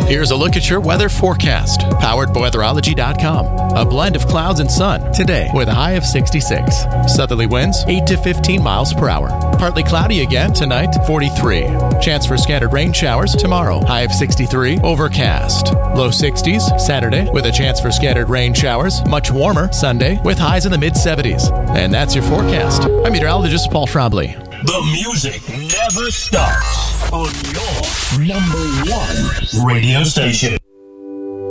Here's a look at your weather forecast, powered by weatherology.com. A blend of clouds and sun today with a high of 66. Southerly winds 8 to 15 miles per hour. Partly cloudy again tonight, 43. Chance for scattered rain showers tomorrow, high of 63. Overcast. Low 60s Saturday with a chance for scattered rain showers. Much warmer Sunday with highs in the mid-70s. And that's your forecast. I'm meteorologist Paul Schrabley. The music never stops on your number one radio station.